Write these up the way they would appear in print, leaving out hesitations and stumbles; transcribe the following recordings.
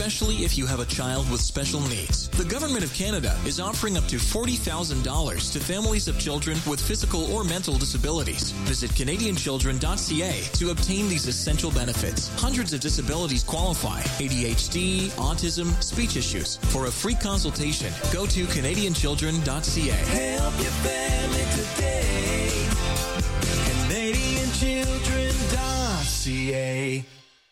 especially if you have a child with special needs. The Government of Canada is offering up to $40,000 to families of children with physical or mental disabilities. Visit CanadianChildren.ca to obtain these essential benefits. Hundreds of disabilities qualify: ADHD, autism, speech issues. For a free consultation, go to CanadianChildren.ca. Help your family today. CanadianChildren.ca.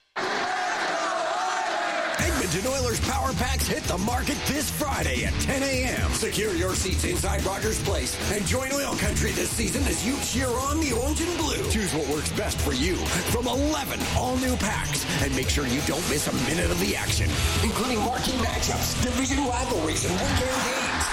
Edmonton Oilers Power Packs hit the market this Friday at 10 a.m. Secure your seats inside Rogers Place and join Oil Country this season as you cheer on the orange and blue. Choose what works best for you from 11 all-new packs and make sure you don't miss a minute of the action, including marquee matchups, division rivalries, and weekend games.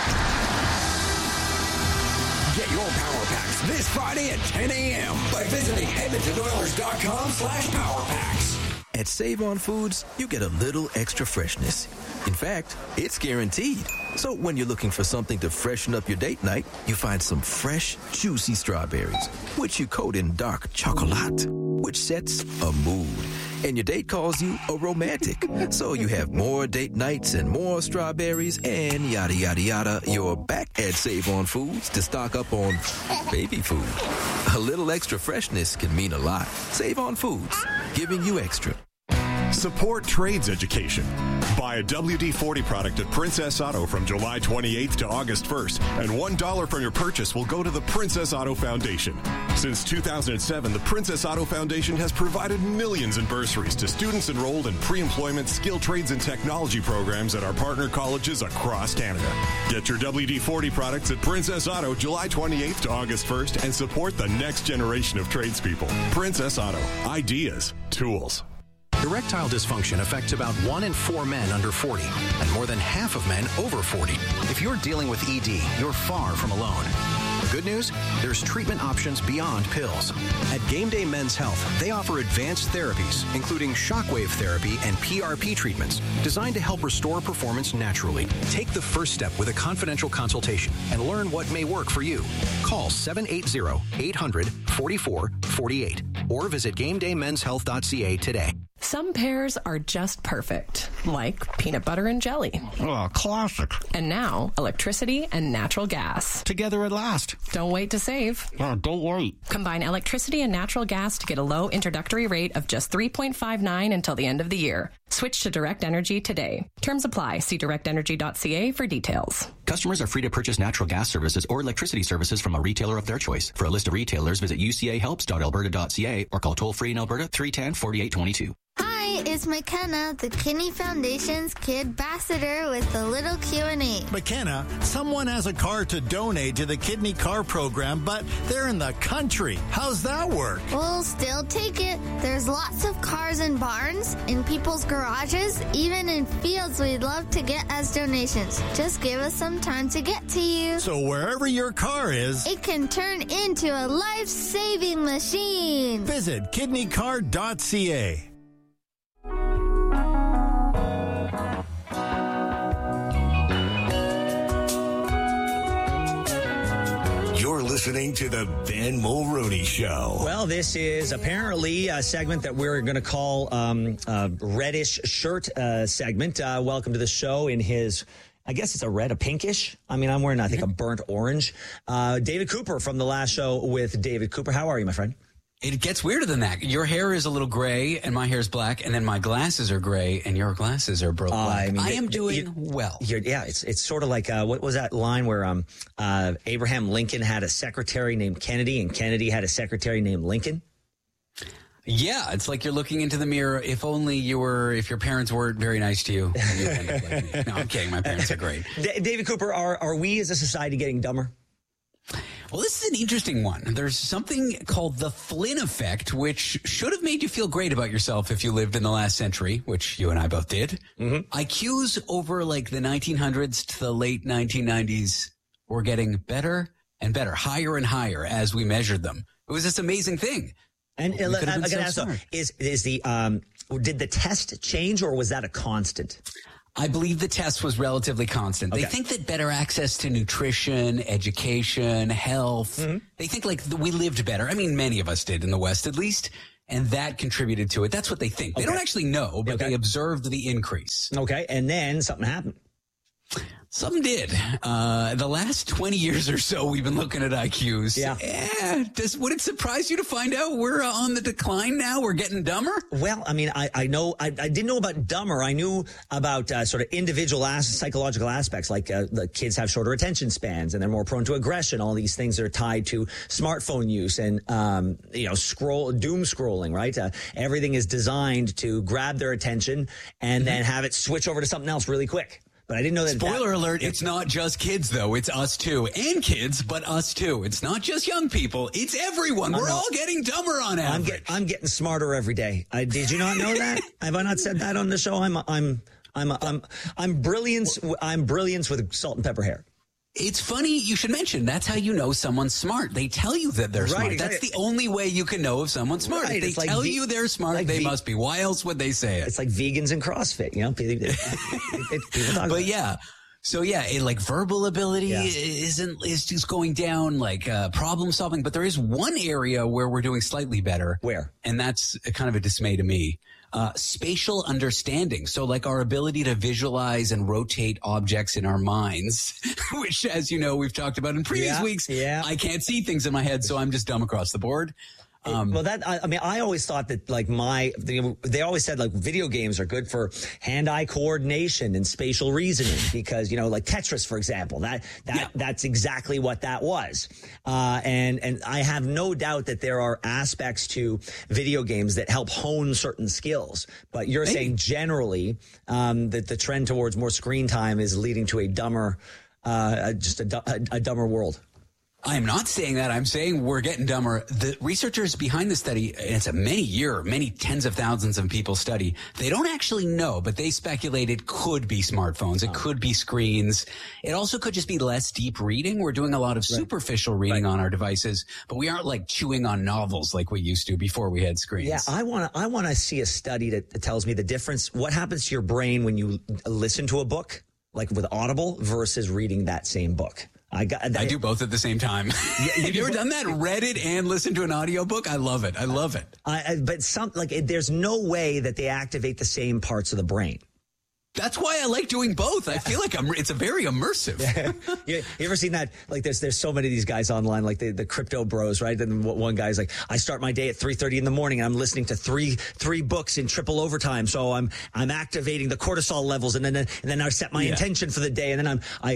Get your Power Packs this Friday at 10 a.m. by visiting EdmontonOilers.com/PowerPacks. At Save On Foods, you get a little extra freshness. In fact, it's guaranteed. So when you're looking for something to freshen up your date night, you find some fresh, juicy strawberries, which you coat in dark chocolate, which sets a mood. And your date calls you a romantic. So you have more date nights and more strawberries and yada, yada, yada. You're back at Save On Foods to stock up on baby food. A little extra freshness can mean a lot. Save On Foods, giving you extra. Support trades education. Buy a WD-40 product at Princess Auto from July 28th to August 1st, and $1 from your purchase will go to the Princess Auto Foundation. Since 2007, the Princess Auto Foundation has provided millions in bursaries to students enrolled in pre-employment, skill trades, and technology programs at our partner colleges across Canada. Get your WD-40 products at Princess Auto July 28th to August 1st and support the next generation of tradespeople. Princess Auto. Ideas. Tools. Erectile dysfunction affects about 1 in 4 men under 40 and more than half of men over 40. If you're dealing with ED, you're far from alone. Good news? There's treatment options beyond pills. At Game Day Men's Health, they offer advanced therapies, including shockwave therapy and PRP treatments, designed to help restore performance naturally. Take the first step with a confidential consultation and learn what may work for you. Call 780-800-4448 or visit GameDayMen'sHealth.ca today. Some pairs are just perfect, like peanut butter and jelly. Oh, classic. And now, electricity and natural gas. Together at last. Don't wait to save. Oh, don't wait. Combine electricity and natural gas to get a low introductory rate of just $3.59 until the end of the year. Switch to Direct Energy today. Terms apply. See directenergy.ca for details. Customers are free to purchase natural gas services or electricity services from a retailer of their choice. For a list of retailers, visit ucahelps.alberta.ca or call toll-free in Alberta 310-4822. Hi, it's McKenna, the Kidney Foundation's Kid Ambassador with a little Q&A. McKenna, someone has a car to donate to the Kidney Car Program, but they're in the country. How's that work? We'll still take it. There's lots of cars in barns, in people's garages, even in fields we'd love to get as donations. Just give us some time to get to you. So wherever your car is, it can turn into a life-saving machine. Visit kidneycar.ca. You're listening to the Ben Mulroney Show. Well, this is apparently a segment that we're going to call a reddish shirt segment. Welcome to the show in his, I guess it's a pinkish. I mean, I'm wearing, I think, a burnt orange. David Cooper from the last show with David Cooper. How are you, my friend? It gets weirder than that. Your hair is a little gray, and my hair is black, and then my glasses are gray, and your glasses are black. I am doing well. Yeah, it's sort of like, what was that line where Abraham Lincoln had a secretary named Kennedy, and Kennedy had a secretary named Lincoln? Yeah, it's like you're looking into the mirror. If only if your parents weren't very nice to you, you'd end up like me. No, I'm kidding. My parents are great. David Cooper, are we as a society getting dumber? Well, this is an interesting one. There's something called the Flynn effect, which should have made you feel great about yourself if you lived in the last century, which you and I both did. Mm-hmm. IQs over like the 1900s to the late 1990s were getting better and better, higher and higher as we measured them. It was this amazing thing. And I gotta ask, did the test change or was that a constant? I believe the test was relatively constant. Okay. They think that better access to nutrition, education, health, they think like we lived better. I mean, many of us did in the West at least. and that contributed to it. That's what they think. They don't actually know, but they observed the increase. Okay, and then something happened. Something did. The last 20 years or so, we've been looking at IQs. Yeah. Would it surprise you to find out we're on the decline now? We're getting dumber? Well, I mean, I know, I didn't know about dumber. I knew about sort of individual psychological aspects, like the kids have shorter attention spans and they're more prone to aggression. All these things are tied to smartphone use and, doom scrolling, right? Everything is designed to grab their attention and then have it switch over to something else really quick. But I didn't know that. Spoiler alert, it's not just kids, though. It's us, too. And kids, but us, too. It's not just young people. It's everyone. We're all getting dumber on average. I'm getting smarter every day. Did you not know that? Have I not said that on the show? I'm brilliance. I'm brilliance with salt and pepper hair. It's funny you should mention that's how you know someone's smart. They tell you that they're smart. Exactly. That's the only way you can know if someone's smart. Right. If they tell you they're smart, they must be. Why else would they say it? It's like vegans and CrossFit, you know? People talk about yeah. So like verbal ability is just going down, like problem solving. But there is one area where we're doing slightly better. Where? And that's kind of a dismay to me. Spatial understanding. So like our ability to visualize and rotate objects in our minds, which, as you know, we've talked about in previous weeks. Yeah. I can't see things in my head, so I'm just dumb across the board. I always thought that they always said like video games are good for hand-eye coordination and spatial reasoning because, like Tetris, for example, that's exactly what that was. And I have no doubt that there are aspects to video games that help hone certain skills. But you're saying generally, that the trend towards more screen time is leading to a dumber, a dumber world. I am not saying that. I'm saying we're getting dumber. The researchers behind the study, it's a many tens of thousands of people study. They don't actually know, but they speculate it could be smartphones. It could be screens. It also could just be less deep reading. We're doing a lot of superficial reading on our devices, but we aren't like chewing on novels like we used to before we had screens. Yeah, I want to see a study that tells me the difference. What happens to your brain when you listen to a book, like with Audible, versus reading that same book? I do both at the same time. Have you ever done that? Read it and listened to an audiobook? I love it. But there's no way that they activate the same parts of the brain. That's why I like doing both. I feel like it's a very immersive. You ever seen that? Like there's so many of these guys online, like the crypto bros, right? And one guy's like, I start my day at 3:30 in the morning and I'm listening to three books in triple overtime. So I'm activating the cortisol levels and then I set my intention for the day. And then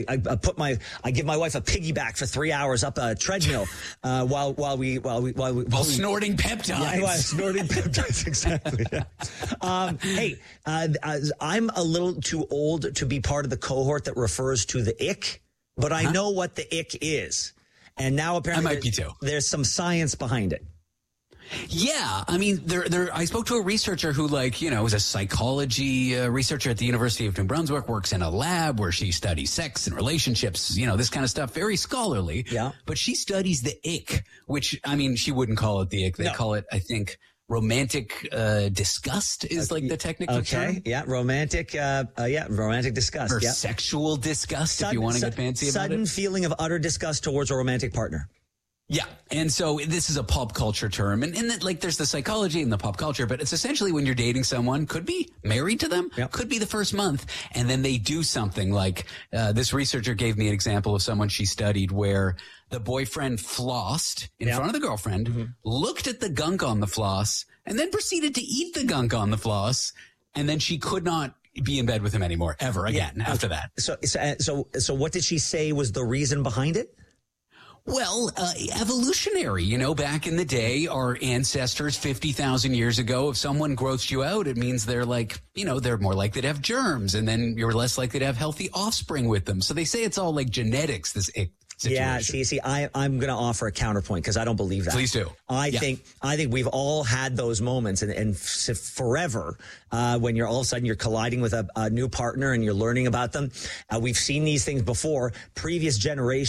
I give my wife a piggyback for 3 hours up a treadmill, while snorting peptides. Yeah, while snorting peptides. Exactly. Hey, I'm a little too old to be part of the cohort that refers to the ick, but I know what the ick is. And now apparently I might be too. There's some science behind it. Yeah. I mean, I spoke to a researcher who was a psychology researcher at the University of New Brunswick, works in a lab where she studies sex and relationships, this kind of stuff, very scholarly. Yeah. But she studies the ick, which, I mean, she wouldn't call it the ick. They call it, I think, romantic disgust is like the technical term. Yeah, romantic disgust. Or sexual disgust, if you want to get fancy about it. Sudden feeling of utter disgust towards a romantic partner. Yeah. And so this is a pop culture term. And there's the psychology and the pop culture, but it's essentially when you're dating someone, could be married to them, could be the first month, and then they do something like this researcher gave me an example of someone she studied where the boyfriend flossed in front of the girlfriend, looked at the gunk on the floss, and then proceeded to eat the gunk on the floss, and then she could not be in bed with him anymore, ever again after that. So what did she say was the reason behind it? Well, evolutionary, back in the day, our ancestors 50,000 years ago, if someone grossed you out, it means they're they're more likely to have germs, and then you're less likely to have healthy offspring with them. So they say it's all like genetics, this situation. Yeah, see, I'm going to offer a counterpoint because I don't believe that. Please do. I think we've all had those moments and forever when you're all of a sudden you're colliding with a new partner and you're learning about them. We've seen these things before. Previous generations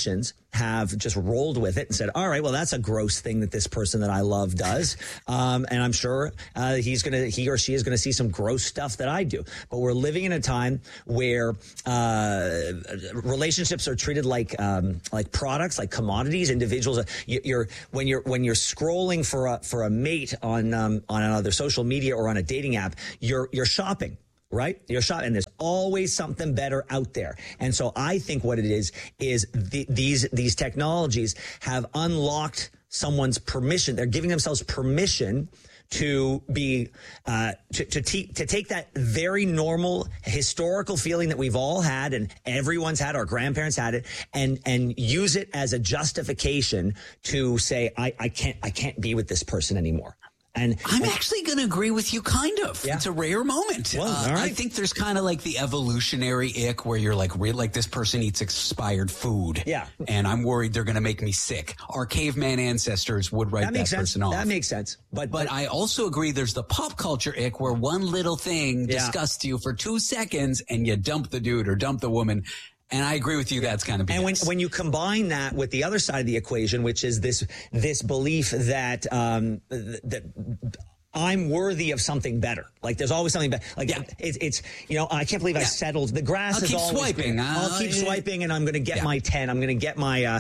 have just rolled with it and said, all right, well, that's a gross thing that this person that I love does. And I'm sure he or she is going to see some gross stuff that I do. But we're living in a time where relationships are treated like products, like commodities. Individuals, when you're scrolling for a mate on either social media or on a dating app, you're shopping. Right? You're shopping, and there's always something better out there. And so I think what it is these technologies have unlocked someone's permission. They're giving themselves permission to be to take that very normal historical feeling that we've all had and everyone's had, our grandparents had it, and use it as a justification to say I can't be with this person anymore. And I'm actually going to agree with you, kind of. Yeah. It's a rare moment. Well, all right. I think there's kind of like the evolutionary ick where you're like this person eats expired food. Yeah. And I'm worried they're going to make me sick. Our caveman ancestors would write that person off. That makes sense. But I also agree there's the pop culture ick where one little thing disgusts you for 2 seconds and you dump the dude or dump the woman. And I agree with you. That's kind of BS. And when you combine that with the other side of the equation, which is this belief that that I'm worthy of something better. Like there's always something better. Like it's I can't believe I settled. The grass is always swiping. green. I'll keep swiping, and I'm going to get my 10. I'm going to get my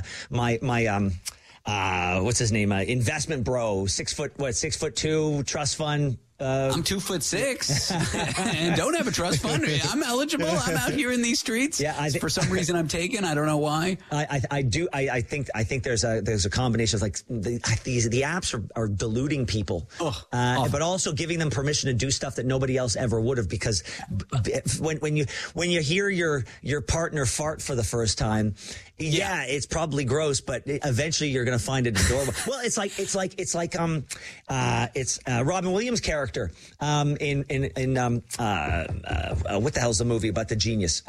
what's his name? Investment bro, 6'2" trust fund. I'm 2'6" and don't have a trust fund. I'm eligible. I'm out here in these streets. Yeah, for some reason I'm taken. I don't know why. I do. I think there's a combination of like the apps are deluding people, but also giving them permission to do stuff that nobody else ever would have. Because when you hear your partner fart for the first time, it's probably gross, but eventually you're going to find it adorable. Well, it's like Robin Williams' character in what the hell's the movie about the genius?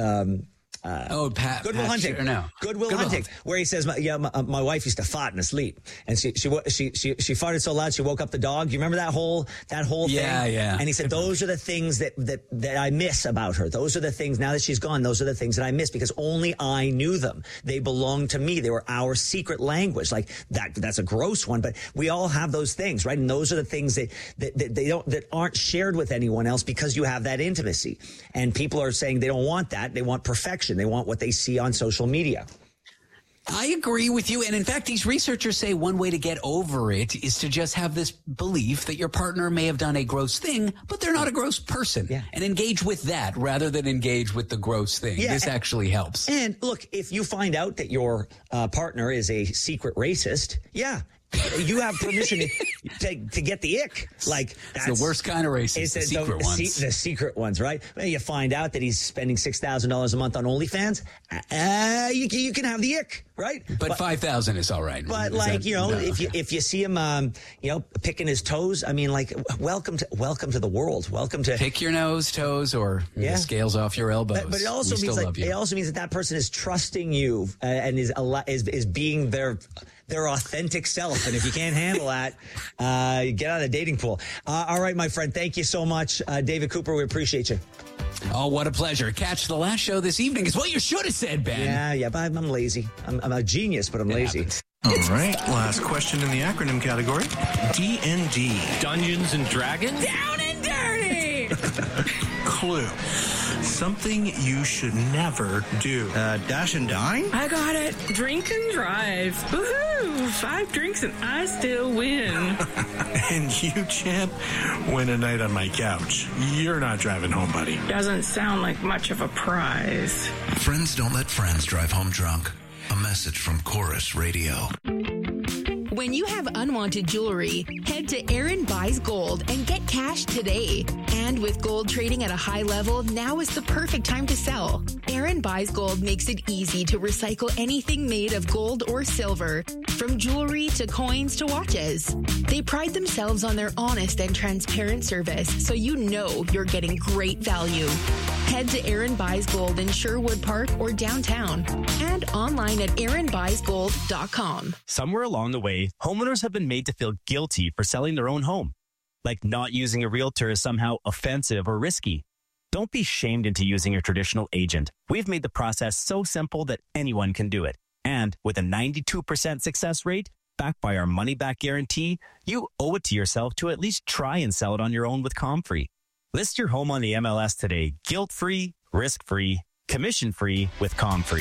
Good Will Hunting. Good Will Hunting, where he says, my wife used to fart in her sleep, and she farted so loud she woke up the dog. You remember that whole thing? Yeah. And he said, those are the things that I miss about her. Those are the things, now that she's gone, those are the things that I miss because only I knew them. They belonged to me. They were our secret language. Like that's a gross one, but we all have those things, right? And those are the things that aren't shared with anyone else because you have that intimacy. And people are saying they don't want that. They want perfection. They want what they see on social media. I agree with you. And in fact, these researchers say one way to get over it is to just have this belief that your partner may have done a gross thing, but they're not a gross person. Yeah. And engage with that rather than engage with the gross thing. Yeah, this actually helps. And look, if you find out that your partner is a secret racist, you have permission to get the ick. Like that's the worst kind of racist. The secret ones. The secret ones, right? Well, you find out that he's spending $6,000 a month on OnlyFans. You can have the ick, right? But $5,000 is all right. But if you see him, picking his toes, I mean, like welcome to the world. Welcome to pick your nose, toes, or the scales off your elbows. But it also means that person is trusting you and is being their authentic self. And if you can't handle that, get out of the dating pool. All right, my friend. Thank you so much. David Cooper, we appreciate you. Oh, what a pleasure. Catch the last show this evening is what you should have said, Ben. Yeah, but I'm lazy. I'm a genius, but I'm lazy. All right, last question in the acronym category. D&D. Dungeons and Dragons? Down and dirty! Clue. Something you should never do. Dash and dine? I got it. Drink and drive. Woohoo! 5 drinks and I still win. And you, champ, win a night on my couch. You're not driving home, buddy. Doesn't sound like much of a prize. Friends don't let friends drive home drunk. A message from Chorus Radio. When you have unwanted jewelry, head to Aaron Buys Gold and get cash today. And with gold trading at a high level, now is the perfect time to sell. Aaron Buys Gold makes it easy to recycle anything made of gold or silver, from jewelry to coins to watches. They pride themselves on their honest and transparent service, so you know you're getting great value. Head to Aaron Buys Gold in Sherwood Park or downtown, and online at aaronbuysgold.com. Somewhere along the way, homeowners have been made to feel guilty for selling their own home. Like not using a realtor is somehow offensive or risky. Don't be shamed into using your traditional agent. We've made the process so simple that anyone can do it. And with a 92% success rate, backed by our money-back guarantee, you owe it to yourself to at least try and sell it on your own with Comfree. List your home on the MLS today, guilt-free, risk-free, commission-free with Comfree.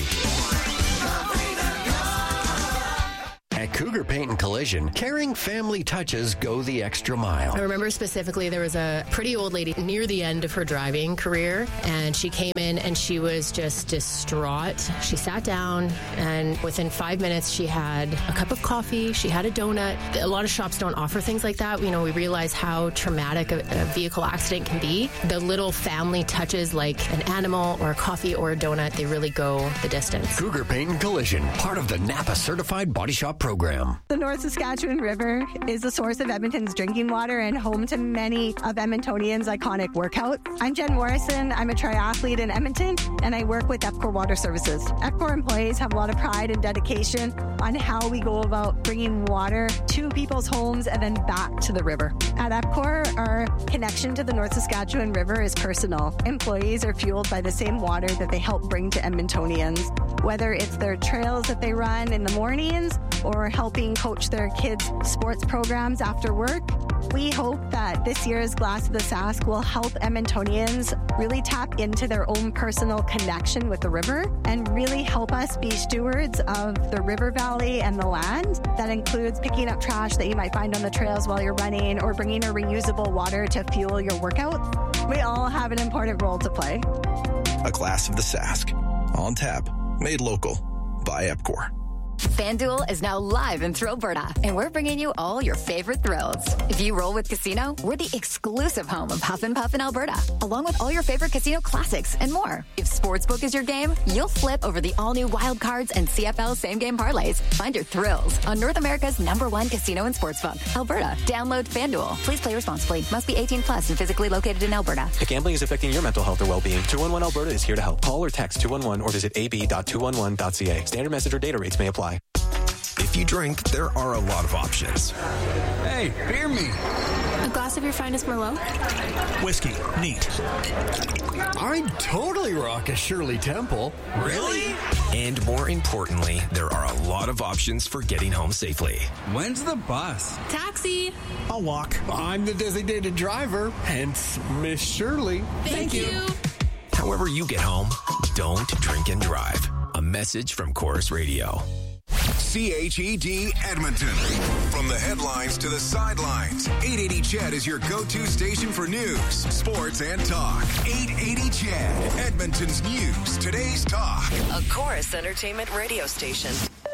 At Cougar Paint and Collision, caring family touches go the extra mile. I remember specifically there was a pretty old lady near the end of her driving career, and she came in and she was just distraught. She sat down, and within 5 minutes she had a cup of coffee, she had a donut. A lot of shops don't offer things like that. You know, we realize how traumatic a vehicle accident can be. The little family touches like an animal or a coffee or a donut, they really go the distance. Cougar Paint and Collision, part of the Napa Certified Body Shop program. The North Saskatchewan River is the source of Edmonton's drinking water and home to many of Edmontonians' iconic workouts. I'm Jen Morrison. I'm a triathlete in Edmonton, and I work with EPCOR Water Services. EPCOR employees have a lot of pride and dedication on how we go about bringing water to people's homes and then back to the river. At EPCOR, our connection to the North Saskatchewan River is personal. Employees are fueled by the same water that they help bring to Edmontonians, whether it's their trails that they run in the mornings or helping coach their kids' sports programs after work. We hope that this year's Glass of the Sask will help Edmontonians really tap into their own personal connection with the river and really help us be stewards of the river valley and the land. That includes picking up trash that you might find on the trails while you're running or bringing a reusable water to fuel your workout. We all have an important role to play. A Glass of the Sask. On tap. Made local. By EPCOR. FanDuel is now live in Alberta, and we're bringing you all your favorite thrills. If you roll with Casino, we're the exclusive home of Huff and Puff in Alberta, along with all your favorite casino classics and more. If Sportsbook is your game, you'll flip over the all-new Wild Cards and CFL same-game parlays. Find your thrills on North America's #1 casino and sportsbook, Alberta. Download FanDuel. Please play responsibly. Must be 18 plus and physically located in Alberta. If gambling is affecting your mental health or well-being, 211 Alberta is here to help. Call or text 211 or visit ab.211.ca. Standard message or data rates may apply. If you drink, there are a lot of options. Hey, beer me. A glass of your finest Merlot? Whiskey. Neat. I'd totally rock a Shirley Temple. Really? And more importantly, there are a lot of options for getting home safely. When's the bus? Taxi. I'll walk. I'm the designated driver, hence Miss Shirley. Thank you. However you get home, don't drink and drive. A message from Chorus Radio. CHED Edmonton. From the headlines to the sidelines, 880 CHED is your go-to station for news, sports, and talk. 880 CHED, Edmonton's news, today's talk. A Chorus Entertainment radio station.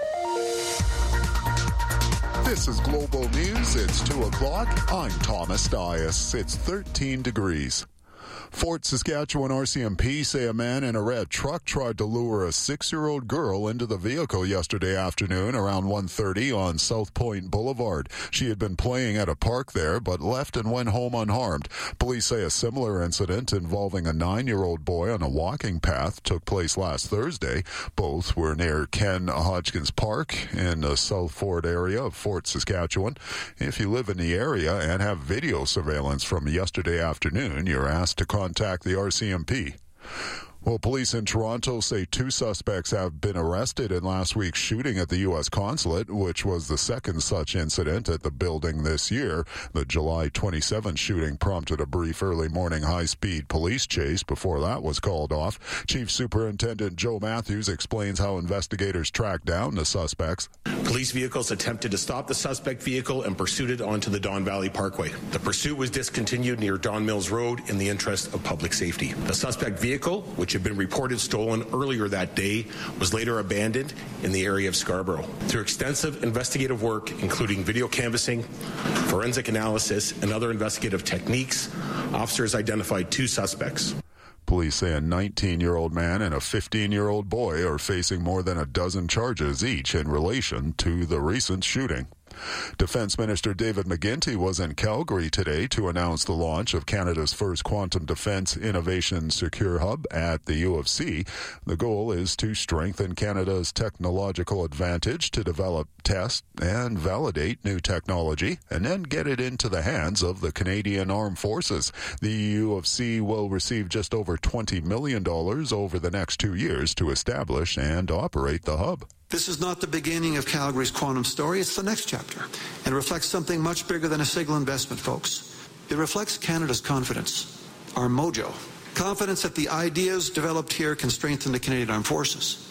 This is Global News. It's 2 o'clock. I'm Thomas Dias. It's 13 degrees. Fort Saskatchewan RCMP say a man in a red truck tried to lure a 6-year-old girl into the vehicle yesterday afternoon around 1:30 on South Point Boulevard. She had been playing at a park there, but left and went home unharmed. Police say a similar incident involving a 9-year-old boy on a walking path took place last Thursday. Both were near Ken Hodgkins Park in the South Fort area of Fort Saskatchewan. If you live in the area and have video surveillance from yesterday afternoon, you're asked to contact the RCMP. Well, police in Toronto say 2 suspects have been arrested in last week's shooting at the U.S. consulate, which was the second such incident at the building this year. The July 27th shooting prompted a brief early morning high-speed police chase before that was called off. Chief Superintendent Joe Matthews explains how investigators tracked down the suspects. Police vehicles attempted to stop the suspect vehicle and pursued it onto the Don Valley Parkway. The pursuit was discontinued near Don Mills Road in the interest of public safety. The suspect vehicle, which had been reported stolen earlier that day, was later abandoned in the area of Scarborough. Through extensive investigative work, including video canvassing, forensic analysis, and other investigative techniques, officers identified 2 suspects. Police say a 19-year-old man and a 15-year-old boy are facing more than a dozen charges each in relation to the recent shooting. Defense Minister David McGuinty was in Calgary today to announce the launch of Canada's first quantum defense innovation secure hub at the U of C. The goal is to strengthen Canada's technological advantage to develop, test, and validate new technology, and then get it into the hands of the Canadian Armed Forces. The U of C will receive just over $20 million over the next 2 years to establish and operate the hub. This is not the beginning of Calgary's quantum story. It's the next chapter. And it reflects something much bigger than a single investment, folks. It reflects Canada's confidence, our mojo. Confidence that the ideas developed here can strengthen the Canadian Armed Forces.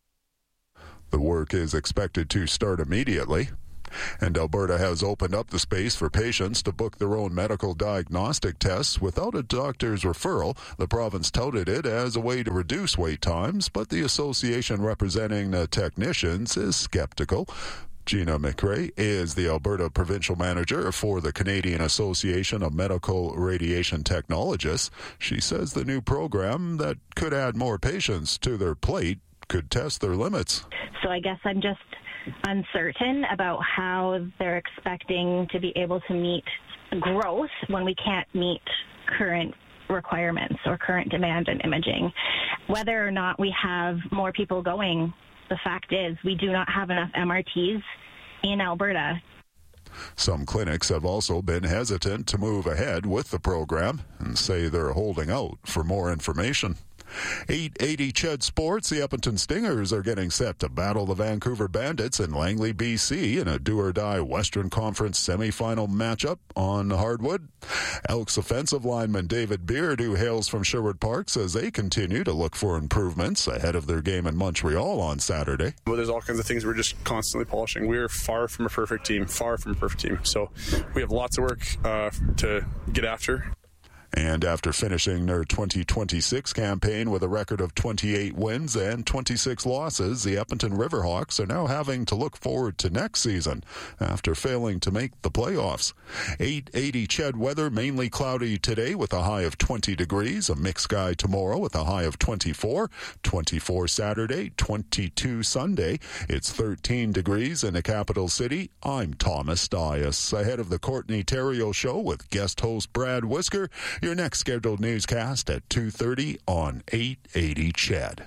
The work is expected to start immediately. And Alberta has opened up the space for patients to book their own medical diagnostic tests without a doctor's referral. The province touted it as a way to reduce wait times, but the association representing the technicians is skeptical. Gina McRae is the Alberta Provincial Manager for the Canadian Association of Medical Radiation Technologists. She says the new program that could add more patients to their plate could test their limits. So I guess I'm just uncertain about how they're expecting to be able to meet growth when we can't meet current requirements or current demand in imaging. Whether or not we have more people going, the fact is we do not have enough MRTs in Alberta. Some clinics have also been hesitant to move ahead with the program and say they're holding out for more information. 880 Ched Sports, the Edmonton Stingers are getting set to battle the Vancouver Bandits in Langley, BC in a do-or-die Western Conference semifinal matchup on hardwood. Elks offensive lineman David Beard, who hails from Sherwood Park, says they continue to look for improvements ahead of their game in Montreal on Saturday. Well, there's all kinds of things we're just constantly polishing. We're far from a perfect team. So we have lots of work to get after. And after finishing their 2026 campaign with a record of 28 wins and 26 losses, the Edmonton Riverhawks are now having to look forward to next season after failing to make the playoffs. 880 Ched weather, mainly cloudy today with a high of 20 degrees, a mixed sky tomorrow with a high of 24, 24 Saturday, 22 Sunday. It's 13 degrees in the capital city. I'm Thomas Dias. Ahead of the Courtney Theriault Show with guest host Brad Whisker, your next scheduled newscast at 2:30 on 880 Ched.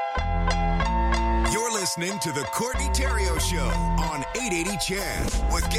You're listening to the Courtney Theriault Show on 880 Ched with